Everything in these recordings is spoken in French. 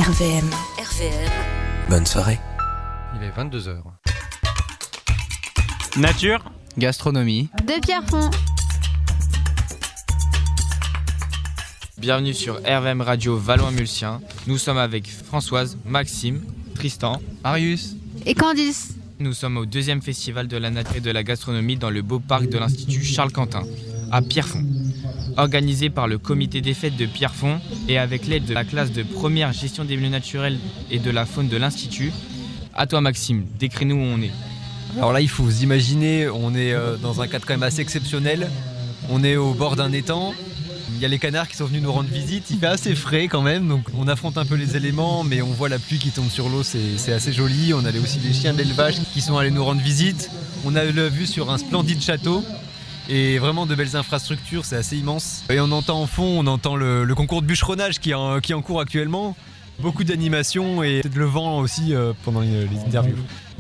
RVM. Bonne soirée. Il est 22h. Nature, gastronomie de Pierrefonds. Bienvenue sur RVM Radio Valois-Mulsien. Nous sommes avec Françoise, Maxime, Tristan, Marius Et Candice. Nous sommes au 2e festival de la nature et de la gastronomie dans le beau parc de l'Institut Charles Quentin, à Pierrefonds. Organisé par le comité des fêtes de Pierrefonds et avec l'aide de la classe de première gestion des milieux naturels et de la faune de l'Institut. À toi Maxime, décris-nous où on est. Alors là, il faut vous imaginer, on est dans un cadre quand même assez exceptionnel. On est au bord d'un étang. Il y a les canards qui sont venus nous rendre visite. Il fait assez frais quand même, donc on affronte un peu les éléments, mais on voit la pluie qui tombe sur l'eau, c'est assez joli. On avait aussi des chiens d'élevage qui sont allés nous rendre visite. On a eu la vue sur un splendide château et vraiment de belles infrastructures, c'est assez immense. Et on entend en fond, on entend le concours de bûcheronnage qui est en cours actuellement. Beaucoup d'animation et de le vent aussi pendant les interviews.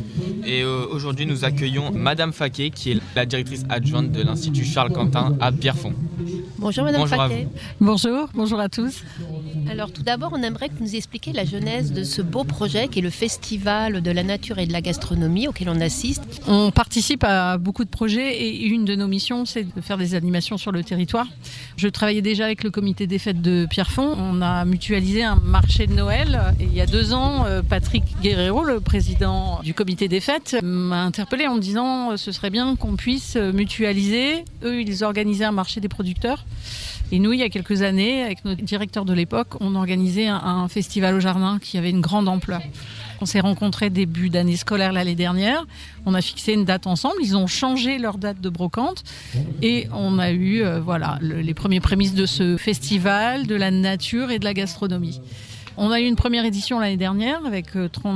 Et aujourd'hui, nous accueillons Madame Faquet, qui est la directrice adjointe de l'Institut Charles Quentin à Pierrefonds. Bonjour Madame Faquet. Bonjour à tous. Alors tout d'abord, on aimerait que vous nous expliquiez la genèse de ce beau projet qui est le Festival de la nature et de la gastronomie auquel on assiste. On participe à beaucoup de projets et une de nos missions, c'est de faire des animations sur le territoire. Je travaillais déjà avec le comité des fêtes de Pierrefonds. On a mutualisé un marché de Noël. Et il y a 2 ans, Patrick Guerrero, le président du comité des fêtes, m'a interpellé en me disant ce serait bien qu'on puisse mutualiser. Eux, ils organisaient un marché des producteurs. Et nous, il y a quelques années, avec notre directeur de l'époque, on organisait un festival au jardin qui avait une grande ampleur. On s'est rencontrés début d'année scolaire l'année dernière. On a fixé une date ensemble. Ils ont changé leur date de brocante. Et on a eu les premiers prémices de ce festival, de la nature et de la gastronomie. On a eu une première édition l'année dernière avec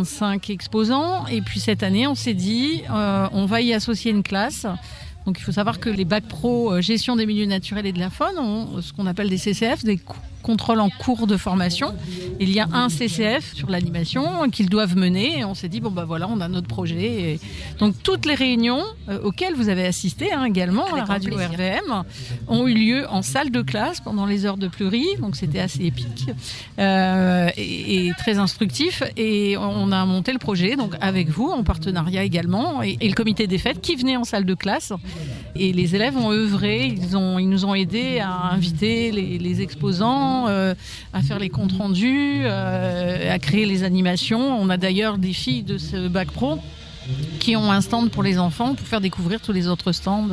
35 exposants. Et puis cette année, on s'est dit, on va y associer une classe. Donc il faut savoir que les bacs pro gestion des milieux naturels et de la faune ont ce qu'on appelle des CCF, des contrôles en cours de formation. Il y a un CCF sur l'animation qu'ils doivent mener et on s'est dit on a notre projet. Et donc toutes les réunions auxquelles vous avez assisté également à la radio RVM ont eu lieu en salle de classe pendant les heures de pleurie, donc c'était assez épique et très instructif. Et on a monté le projet donc avec vous en partenariat également et le comité des fêtes qui venait en salle de classe. Et les élèves ont œuvré, ils nous ont aidés à inviter les exposants, à faire les comptes rendus, à créer les animations. On a d'ailleurs des filles de ce bac pro qui ont un stand pour les enfants pour faire découvrir tous les autres stands.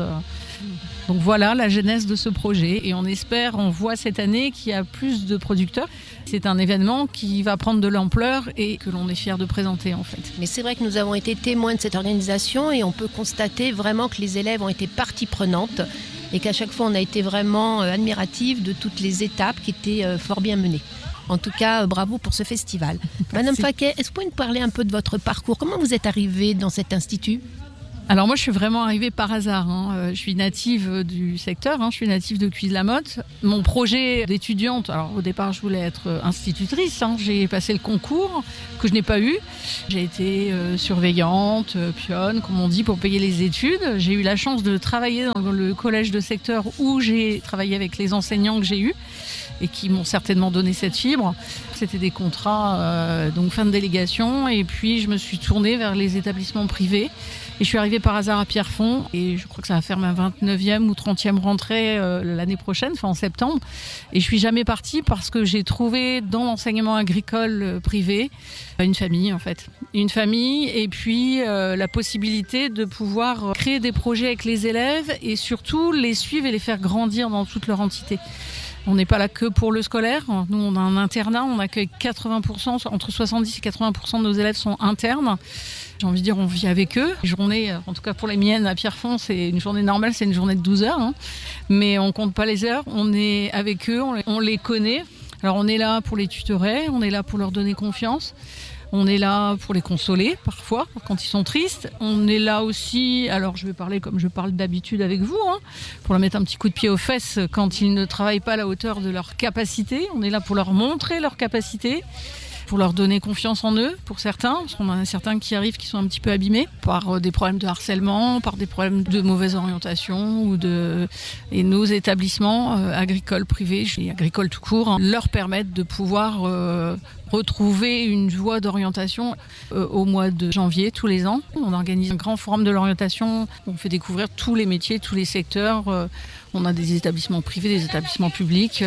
Donc voilà la genèse de ce projet et on voit cette année qu'il y a plus de producteurs. C'est un événement qui va prendre de l'ampleur et que l'on est fiers de présenter en fait. Mais c'est vrai que nous avons été témoins de cette organisation et on peut constater vraiment que les élèves ont été partie prenante et qu'à chaque fois on a été vraiment admiratifs de toutes les étapes qui étaient fort bien menées. En tout cas, bravo pour ce festival. Madame Faquet, est-ce que vous pouvez nous parler un peu de votre parcours ? Comment vous êtes arrivée dans cet institut ? Alors moi je suis vraiment arrivée par hasard, Je suis native du secteur, Je suis native de Cuise-la-Motte. Mon projet d'étudiante, alors au départ je voulais être institutrice, J'ai passé le concours que je n'ai pas eu. J'ai été surveillante, pionne comme on dit pour payer les études. J'ai eu la chance de travailler dans le collège de secteur où j'ai travaillé avec les enseignants que j'ai eus et qui m'ont certainement donné cette fibre. C'était des contrats, donc fin de délégation. Et puis je me suis tournée vers les établissements privés. Et je suis arrivée par hasard à Pierrefonds et je crois que ça va faire ma 29e ou 30e rentrée l'année prochaine, en septembre. Et je suis jamais partie parce que j'ai trouvé dans l'enseignement agricole privé une famille en fait. Une famille et puis la possibilité de pouvoir créer des projets avec les élèves et surtout les suivre et les faire grandir dans toute leur entité. On n'est pas là que pour le scolaire. Nous, on a un internat, on accueille 80%, entre 70 et 80% de nos élèves sont internes. J'ai envie de dire, on vit avec eux. Les journées, en tout cas pour les miennes à Pierrefonds, c'est une journée normale, c'est une journée de 12 heures. Mais on compte pas les heures, on est avec eux, on les connaît. Alors on est là pour les tutorer, on est là pour leur donner confiance. On est là pour les consoler, parfois, quand ils sont tristes. On est là aussi, alors je vais parler comme je parle d'habitude avec vous, pour leur mettre un petit coup de pied aux fesses quand ils ne travaillent pas à la hauteur de leur capacité. On est là pour leur montrer leur capacité. pour leur donner confiance en eux, pour certains, parce qu'on en a certains qui arrivent qui sont un petit peu abîmés par des problèmes de harcèlement, par des problèmes de mauvaise orientation et nos établissements agricoles privés et agricoles tout court leur permettent de pouvoir retrouver une voie d'orientation au mois de janvier tous les ans. On organise un grand forum de l'orientation, on fait découvrir tous les métiers, tous les secteurs. On a des établissements privés, des établissements publics.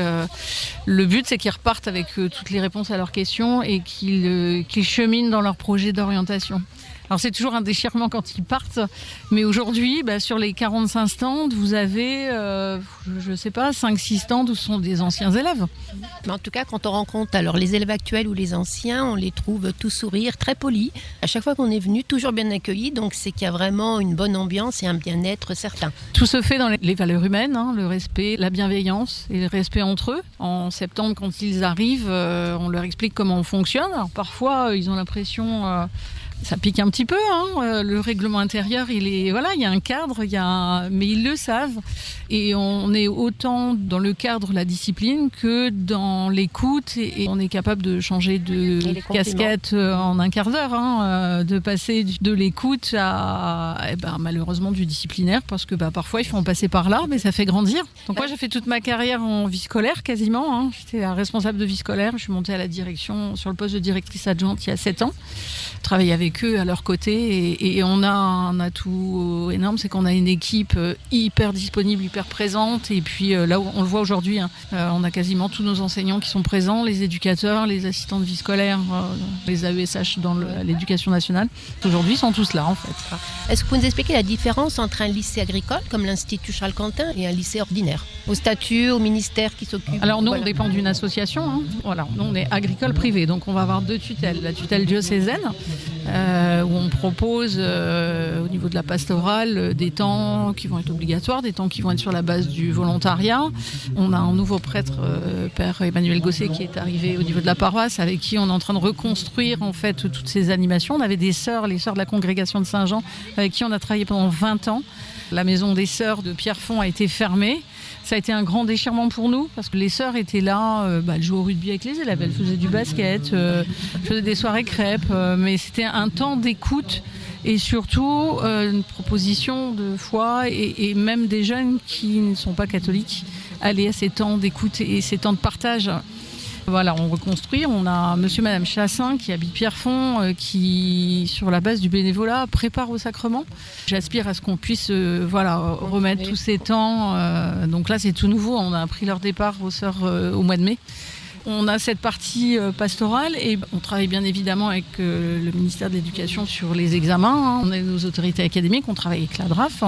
Le but, c'est qu'ils repartent avec toutes les réponses à leurs questions et qu'ils cheminent dans leur projet d'orientation. Alors c'est toujours un déchirement quand ils partent, mais aujourd'hui, sur les 45 stands, vous avez, je ne sais pas, 5-6 stands où ce sont des anciens élèves. Mais en tout cas, quand on rencontre alors les élèves actuels ou les anciens, on les trouve tous sourires, très polis. À chaque fois qu'on est venu, toujours bien accueillis, donc c'est qu'il y a vraiment une bonne ambiance et un bien-être certain. Tout se fait dans les valeurs humaines, le respect, la bienveillance et le respect entre eux. En septembre, quand ils arrivent, on leur explique comment on fonctionne. Alors parfois, ils ont l'impression... ça pique un petit peu, le règlement intérieur, il y a un cadre, mais ils le savent. Et on est autant dans le cadre, la discipline, que dans l'écoute. Et on est capable de changer de casquette en un quart d'heure, de passer de l'écoute à malheureusement du disciplinaire, parce que parfois il faut en passer par là, mais ça fait grandir. Donc moi j'ai fait toute ma carrière en vie scolaire quasiment. J'étais la responsable de vie scolaire, je suis montée à la direction sur le poste de directrice adjointe il y a 7 ans. Travailler avec eux à leur côté et on a un atout énorme, c'est qu'on a une équipe hyper disponible, hyper présente, et puis là on le voit aujourd'hui, on a quasiment tous nos enseignants qui sont présents, les éducateurs, les assistants de vie scolaire, les AESH dans l'éducation nationale, aujourd'hui sont tous là en fait. Est-ce que vous pouvez nous expliquer la différence entre un lycée agricole comme l'Institut Charles Quentin et un lycée ordinaire, au statut, au ministère qui s'occupe? Alors nous on dépend d'une association, nous on est agricole privé, donc on va avoir 2 tutelles, la tutelle diocésaine où on propose au niveau de la pastorale des temps qui vont être obligatoires, des temps qui vont être sur la base du volontariat. On a un nouveau prêtre, Père Emmanuel Gosset, qui est arrivé au niveau de la paroisse, avec qui on est en train de reconstruire en fait toutes ces animations. On avait des sœurs, les sœurs de la congrégation de Saint-Jean, avec qui on a travaillé pendant 20 ans. La maison des sœurs de Pierrefonds a été fermée. Ça a été un grand déchirement pour nous parce que les sœurs étaient là, elles jouaient au rugby avec les élèves, elles faisaient du basket, faisaient des soirées crêpes, mais c'était un temps d'écoute et surtout une proposition de foi et même des jeunes qui ne sont pas catholiques aller à ces temps d'écoute et ces temps de partage. Voilà, on reconstruit. On a monsieur et madame Chassin qui habitent Pierrefonds, qui, sur la base du bénévolat, prépare au sacrement. J'aspire à ce qu'on puisse remettre tous ces temps. Donc là, c'est tout nouveau. On a pris leur départ aux sœurs au mois de mai. On a cette partie pastorale et on travaille bien évidemment avec le ministère de l'Éducation sur les examens. On a nos autorités académiques, on travaille avec la DRAF.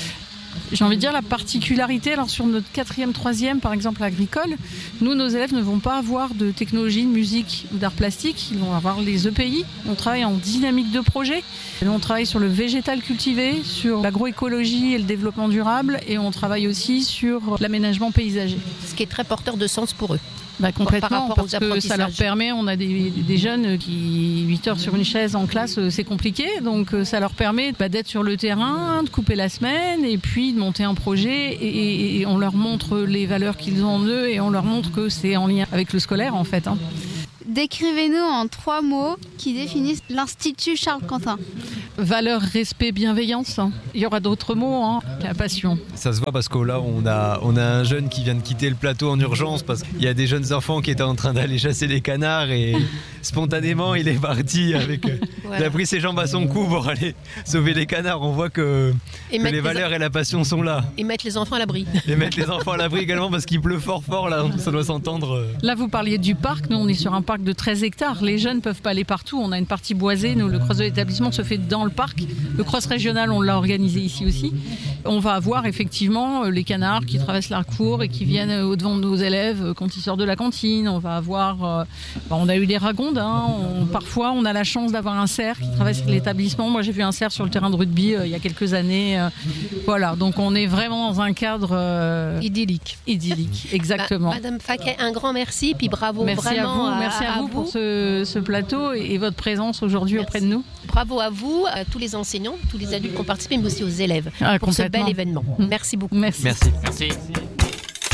J'ai envie de dire la particularité, alors sur notre 4e, 3e par exemple agricole, nous nos élèves ne vont pas avoir de technologie, de musique ou d'art plastique, ils vont avoir les EPI, on travaille en dynamique de projet, et on travaille sur le végétal cultivé, sur l'agroécologie et le développement durable et on travaille aussi sur l'aménagement paysager. Ce qui est très porteur de sens pour eux. Complètement, parce que ça leur permet, on a des jeunes qui 8 heures sur une chaise en classe, c'est compliqué, donc ça leur permet d'être sur le terrain, de couper la semaine et puis de monter un projet et on leur montre les valeurs qu'ils ont en eux et on leur montre que c'est en lien avec le scolaire en fait. Décrivez-nous en 3 mots qui définissent l'Institut Charles Quentin. Valeur, respect, bienveillance. Il y aura d'autres mots, la passion. Ça se voit parce que là, on a un jeune qui vient de quitter le plateau en urgence parce qu'il y a des jeunes enfants qui étaient en train d'aller chasser les canards et spontanément, il est parti avec... Il a pris ses jambes à son cou pour aller sauver les canards. On voit que les valeurs et la passion sont là. Et mettre les enfants à l'abri. Et mettre les enfants à l'abri également parce qu'il pleut fort là, ça doit s'entendre. Là, vous parliez du parc. Nous, on est sur un parc de 13 hectares. Les jeunes ne peuvent pas aller partout. On a une partie boisée. Nous, le cross de l'établissement se fait dans le parc. Le cross régional, on l'a organisé ici aussi. On va avoir effectivement les canards qui traversent la cour et qui viennent au-devant de nos élèves quand ils sortent de la cantine. On va avoir... on a eu des ragondins. Parfois, on a la chance d'avoir un cerf qui traverse l'établissement. Moi, j'ai vu un cerf sur le terrain de rugby il y a quelques années. Voilà, donc on est vraiment dans un cadre... idyllique. Idyllique, exactement. Madame Faquet, un grand merci, puis bravo vraiment Merci à vous pour ce plateau et votre présence aujourd'hui auprès de nous. Bravo à vous, à tous les enseignants, tous les adultes qui ont participé, mais aussi aux élèves pour ce bel événement. Merci beaucoup. Merci.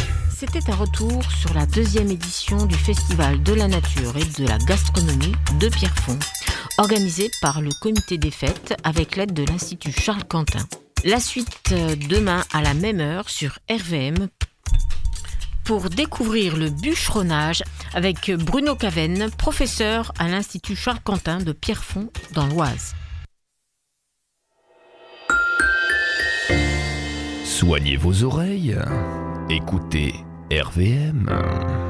C'était un retour sur la 2e édition du Festival de la nature et de la gastronomie de Pierrefonds, organisé par le comité des fêtes avec l'aide de l'Institut Charles Quentin. La suite demain à la même heure sur RVM pour découvrir le bûcheronnage avec Bruno Cavenne, professeur à l'Institut Charles Quentin de Pierrefonds dans l'Oise. Soignez vos oreilles, écoutez RVM.